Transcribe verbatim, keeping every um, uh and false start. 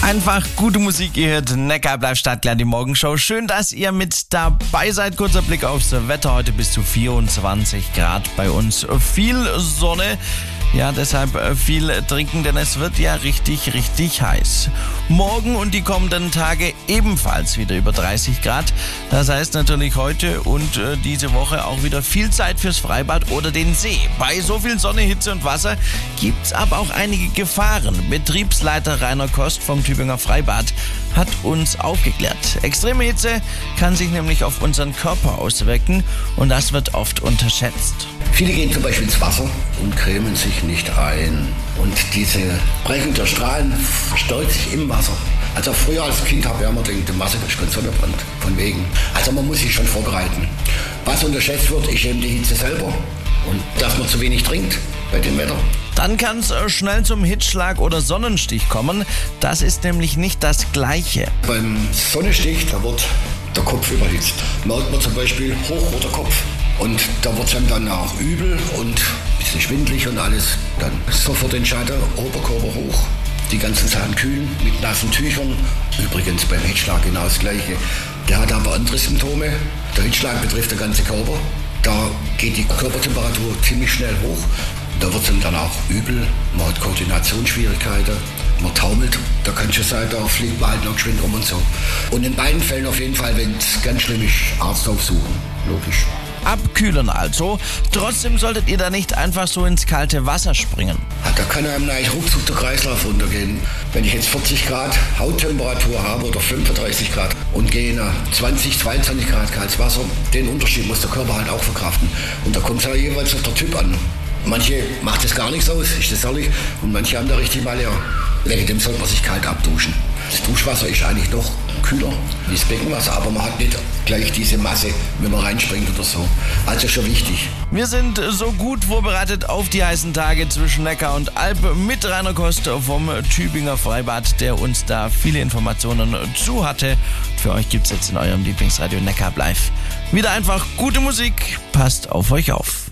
Einfach gute Musik, ihr hört Neckar bleibt startklar, die Morgenshow. Schön, dass ihr mit dabei seid. Kurzer Blick aufs Wetter, heute bis zu vierundzwanzig Grad bei uns. Viel Sonne, ja, deshalb viel trinken, denn es wird ja richtig, richtig heiß. Morgen und die kommenden Tage ebenfalls wieder über dreißig Grad. Das heißt natürlich heute und äh, diese Woche auch wieder viel Zeit fürs Freibad oder den See. Bei so viel Sonne, Hitze und Wasser gibt's aber auch einige Gefahren. Betriebsleiter Rainer Kost vom Tübinger Freibad hat uns aufgeklärt. Extreme Hitze kann sich nämlich auf unseren Körper auswirken und das wird oft unterschätzt. Viele gehen zum Beispiel ins Wasser und cremen sich nicht ein. Und diese Brechen der Strahlen versteuert sich im Wasser. Also früher als Kind habe ich immer gedacht, im Wasser ist kein Sonnenbrand. Von wegen. Also man muss sich schon vorbereiten. Was unterschätzt wird, ist eben die Hitze selber. Und dass man zu wenig trinkt bei dem Wetter. Dann kann es schnell zum Hitzschlag oder Sonnenstich kommen. Das ist nämlich nicht das Gleiche. Beim Sonnenstich, da wird der Kopf überhitzt. Merkt man zum Beispiel hochroter Kopf. Und da wird es einem dann auch übel und ein bisschen schwindelig und alles. Dann sofort den Schalter, Oberkörper hoch. Die ganzen Sachen kühlen mit nassen Tüchern. Übrigens beim Hitzschlag genau das Gleiche. Der hat aber andere Symptome. Der Hitzschlag betrifft den ganzen Körper. Da geht die Körpertemperatur ziemlich schnell hoch. Da wird es ihm dann auch übel. Man hat Koordinationsschwierigkeiten. Man taumelt. Da kann schon sein, da fliegt man halt noch geschwind rum und so. Und in beiden Fällen auf jeden Fall, wenn es ganz schlimm ist, Arzt aufsuchen. Logisch. Abkühlen also. Trotzdem solltet ihr da nicht einfach so ins kalte Wasser springen. Da kann einem eigentlich ruckzuck der Kreislauf runtergehen. Wenn ich jetzt vierzig Grad Hauttemperatur habe oder fünfunddreißig Grad und gehe in zwanzig, zweiundzwanzig Grad kaltes Wasser, den Unterschied muss der Körper halt auch verkraften. Und da kommt es ja jeweils auf der Typ an. Manche macht das gar nichts aus, ist das ehrlich, und manche haben da richtig mal ja. Wegen dem sollte man sich kalt abduschen. Das Duschwasser ist eigentlich noch kühler wie das Beckenwasser, aber man hat nicht gleich diese Masse, wenn man reinspringt oder so. Also schon wichtig. Wir sind so gut vorbereitet auf die heißen Tage zwischen Neckar und Alp mit Rainer Kost vom Tübinger Freibad, der uns da viele Informationen zu hatte. Für euch gibt's jetzt in eurem Lieblingsradio Neckar Live wieder einfach gute Musik. Passt auf euch auf.